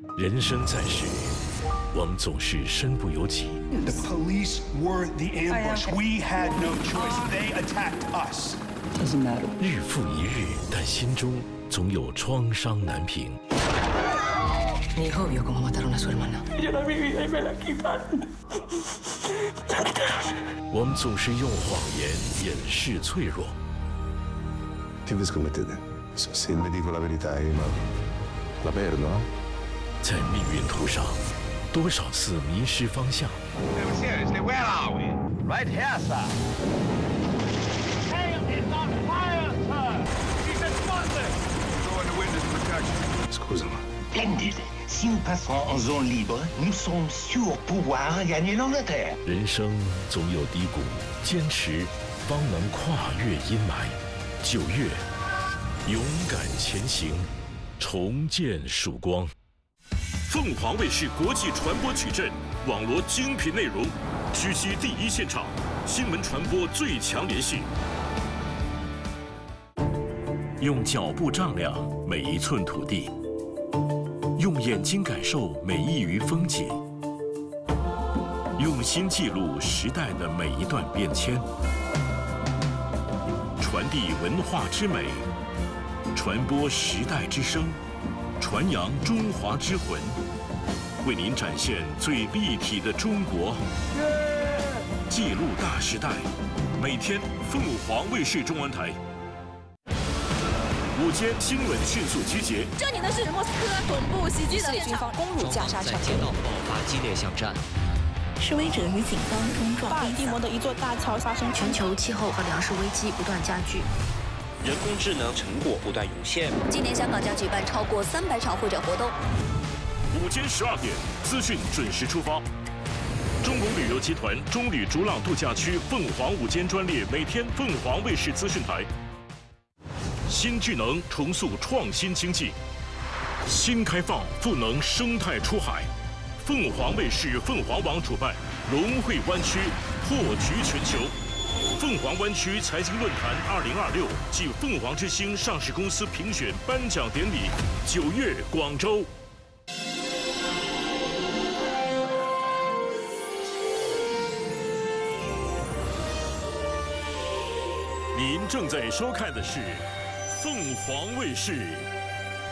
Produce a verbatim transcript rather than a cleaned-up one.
人生在世，我们总是身不由己。 The police were the ambush. We had no choice. They attacked us. Doesn't matter. 日复一日，但心中总有创伤难平。 Mi hijo vio cómo mataron a su hermana. Yo la vi y me la quitaron. 我们总是用谎言掩饰脆弱。 Che vi scommettete? Se vi dico la verità, ma la perdo, no? 在命运途上，多少次迷失方向。 Seriously, where are we? Right here, sir. Tail is on fire, sir. He's exploded. Go into witness protection. Scusami. Splendid. Si nous passons en zone libre, nous sommes sûrs pouvoir gagner l'Angleterre. 人生总有低谷，坚持方能跨越阴霾。九月，勇敢前行，重建曙光。 凤凰卫视国际传播矩阵，网罗精品内容，直击第一现场，新闻传播最强联系。用脚步丈量每一寸土地。用眼睛感受每一隅风景，用心记录时代的每一段变迁，传递文化之美，传播时代之声，传扬中华之魂，为您展现最立体的中国，记录大时代。每天，凤凰卫视中文台。午间新闻迅速集结。 这里呢是莫斯科总部袭击的军方攻入加沙城， 在街道爆发激烈巷战。 示威者与警方冲撞。 巴尔的摩的一座大桥发生。 全球气候和粮食危机不断加剧。 人工智能成果不断涌现。 今年香港将举办超过三百场会展活动。 午间十二点，资讯准时出发。中国旅游集团中旅逐浪度假区凤凰午间专列，每天凤凰卫视资讯台。新智能重塑创新经济，新开放赋能生态出海。凤凰卫视凤凰网主办融汇湾区破局全球，凤凰湾区财经论坛二零二六暨凤凰之星上市公司评选颁奖典礼，九月广州。您正在收看的是凤凰卫视